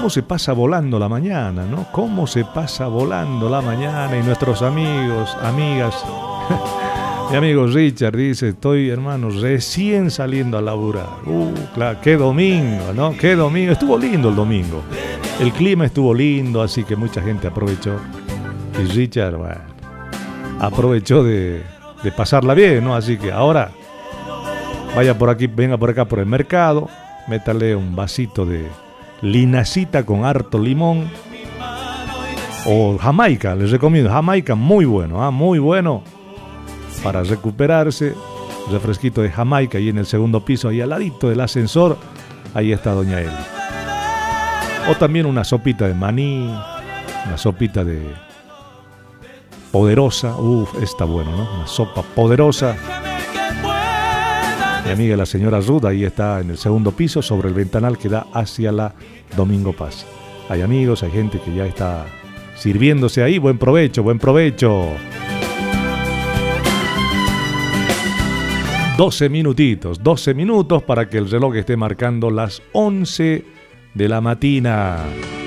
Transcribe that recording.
cómo se pasa volando la mañana, ¿no? Cómo se pasa volando la mañana y nuestros amigos, amigas. Mi amigo Richard dice, estoy, hermano, recién saliendo a laburar. Claro, qué domingo, ¿no? Qué domingo. Estuvo lindo el domingo. El clima estuvo lindo, así que mucha gente aprovechó. Y Richard, bueno, aprovechó de pasarla bien, ¿no? Así que ahora, vaya por aquí, venga por acá por el mercado, métale un vasito de linacita con harto limón. O Jamaica, les recomiendo. Jamaica, muy bueno, muy bueno. Para recuperarse, refresquito de Jamaica y en el segundo piso, ahí al ladito del ascensor, ahí está Doña Eli. O también una sopita de maní, una sopita de poderosa, está bueno, ¿no? Una sopa poderosa. Mi amiga la señora Ruth, ahí está en el segundo piso, sobre el ventanal que da hacia la Domingo Paz. Hay amigos, hay gente que ya está sirviéndose ahí, buen provecho, buen provecho. 12 minutos para que el reloj esté marcando las 11 de la mañana.